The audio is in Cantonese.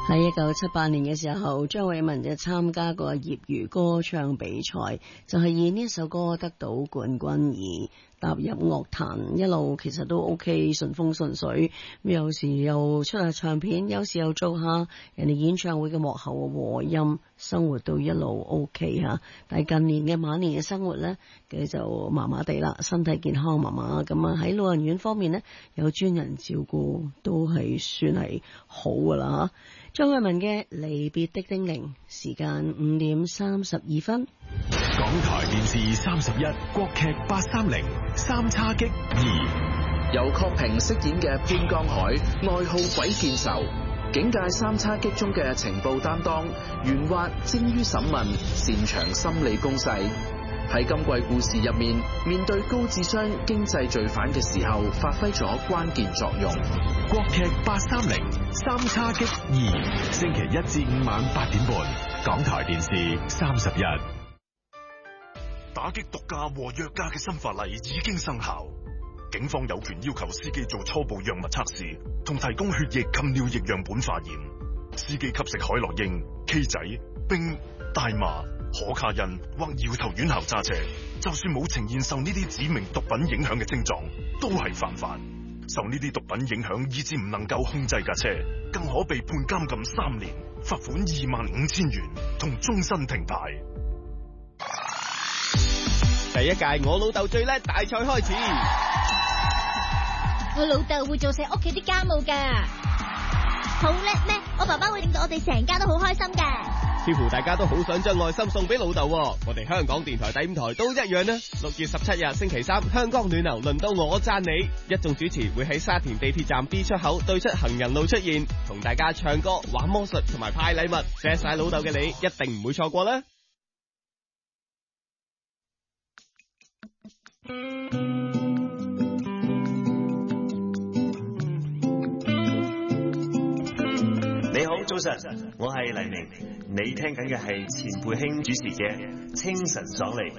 喺1978年嘅時候，張偉文就參加過業餘歌唱比賽，就係以呢首歌得到冠軍而踏入樂壇，一路其實都 OK， 順風順水。有時又出下唱片，有時又做下人哋演唱會嘅幕後和音，生活都一路 OK 吓。但係近年嘅晚年嘅生活呢，佢就麻麻地啦，身體健康麻麻咁啊。喺老人院方面呢，有專人照顧，都係算係好噶啦吓。張偉文嘅離別的叮嚀，時間5:32。 港台電視31，國劇830三叉戟2， 由郝平飾演嘅潘江海，外號鬼見愁，警界三叉戟中嘅情報擔當，圓滑精於審問，擅長心理攻勢。喺今季故事入面，面對高智商經濟罪犯嘅時候，發揮咗關鍵作用。 國劇830三叉戟2，星期1至5晚8點半，港台電視31。 打擊毒駕和藥駕嘅新法例已經生效，警方有權要求司機做初步藥物測試，同提供血液及尿液樣本化驗。司機吸食海洛因、K 仔、冰、大麻、可卡因或搖頭丸後揸車，就算冇呈現受呢啲指明毒品影響嘅症狀，都係犯法。受呢啲毒品影響以致唔能夠控制架車，更可被判監禁3年、罰款25,000元同終身停牌。 第一屆我老豆最叻大賽開始， 我老豆會做晒屋企啲家務噶，好叻咩？我爸爸會令到我哋成家都好開心噶。 似乎大家都好想將愛心送俾老豆，我哋香港電台第5台都一樣啦。6月17日星期3，香港暖流輪到我讚你，一眾主持會喺沙田地鐵站 B 出口對出行人路出現，同大家唱歌、玩魔術同埋派禮物，錫晒老豆嘅你一定唔會錯過啦。 你好，早晨，我係黎明，你聽緊嘅係前輩兄主持嘅清晨爽利。